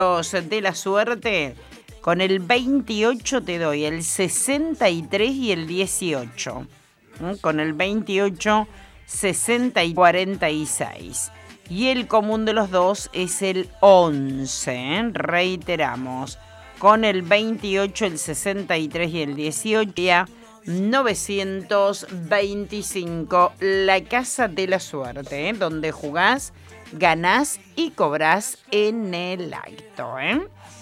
de la suerte. Con el 28 te doy el 63 y el 18. Con el 28, 60 y 46. Y el común de los dos es el 11. Reiteramos. Con el 28, el 63 y el 18. Ya 925. La casa de la suerte. Donde jugás, ganás y cobrás en el acto.